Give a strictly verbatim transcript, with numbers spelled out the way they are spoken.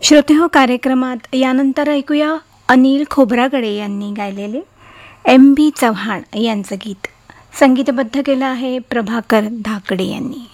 श्रोतेहो, कार्यक्रमात यानंतर ऐकूया अनिल खोब्रागडे यांनी गायलेले एम बी चव्हाण यांचं गीत. संगीतबद्ध केलं आहे प्रभाकर धाकडे यांनी.